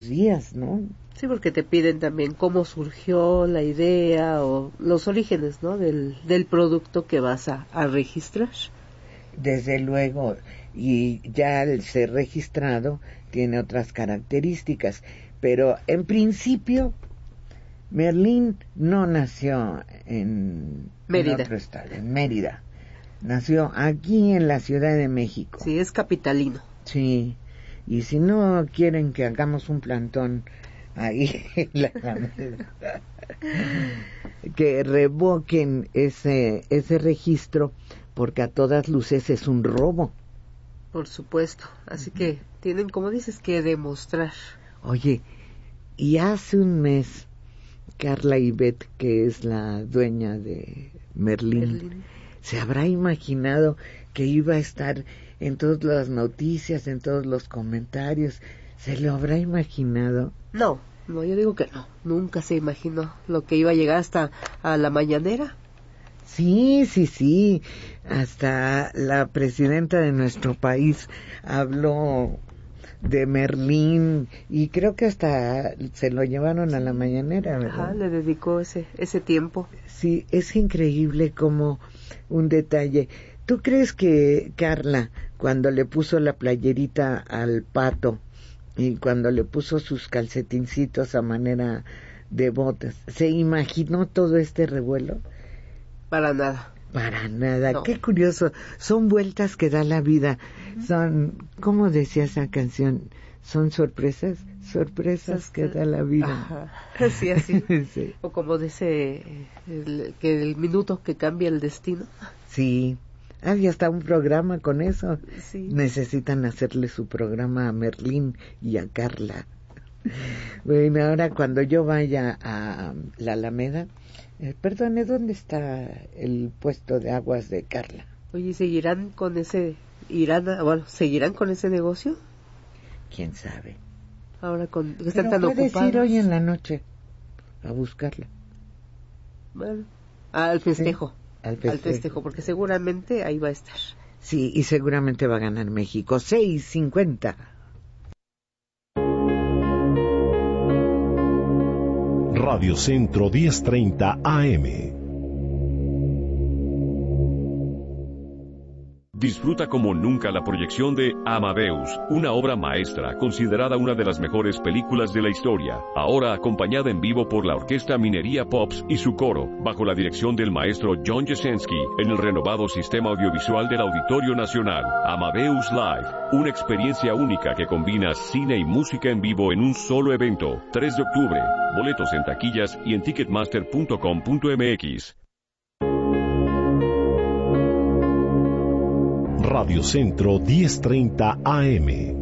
días, ¿no? Sí, porque te piden también cómo surgió la idea o los orígenes, ¿no? del producto que vas a registrar. Desde luego, y ya al ser registrado tiene otras características, pero en principio Merlín no nació en otro estado, en Mérida. Nació aquí en la Ciudad de México. Sí, es capitalino. Sí, y si no quieren que hagamos un plantón ahí en la Alameda, que revoquen ese registro, porque a todas luces es un robo. Por supuesto, así que tienen, como dices, que demostrar. Oye, y hace un mes Carla Ivette, que es la dueña de Merlín, ¿se habrá imaginado que iba a estar en todas las noticias, en todos los comentarios? ¿Se lo habrá imaginado? No, yo digo que no. Nunca se imaginó lo que iba a llegar hasta a la mañanera. Sí. Hasta la presidenta de nuestro país habló de Merlín y creo que hasta se lo llevaron a la mañanera, ¿verdad? Ajá, le dedicó ese tiempo. Sí, es increíble como un detalle. ¿Tú crees que Carla, cuando le puso la playerita al pato y cuando le puso sus calcetincitos a manera de botas, se imaginó todo este revuelo? Para nada. Para nada. No. Qué curioso. Son vueltas que da la vida. Son, ¿cómo decía esa canción? Son sorpresas que da la vida. Ajá. Sí, así. Sí. O como dice que el minuto que cambia el destino. Sí. Había hasta un programa con eso. Sí. Necesitan hacerle su programa a Merlín y a Carla. Bueno, ahora cuando yo vaya a la Alameda, perdone, ¿dónde está el puesto de aguas de Carla? Oye, ¿seguirán con ese negocio? ¿Quién sabe? Ahora que están tan puedes ocupados. Ir hoy en la noche a buscarla. Bueno, al festejo. Sí, al festejo, porque seguramente ahí va a estar. Sí, y seguramente va a ganar México. 6:50. Radio Centro 1030 AM. Disfruta como nunca la proyección de Amadeus, una obra maestra considerada una de las mejores películas de la historia, ahora acompañada en vivo por la Orquesta Minería Pops y su coro, bajo la dirección del maestro John Jasenski, en el renovado sistema audiovisual del Auditorio Nacional. Amadeus Live, una experiencia única que combina cine y música en vivo en un solo evento. 3 de octubre, boletos en taquillas y en ticketmaster.com.mx. Radio Centro 1030 AM.